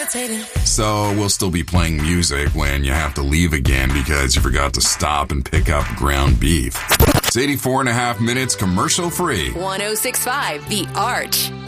So we'll still be playing music when you have to leave again because you forgot to stop and pick up ground beef. It's 84 and a half minutes commercial free. 106.5 The Arch.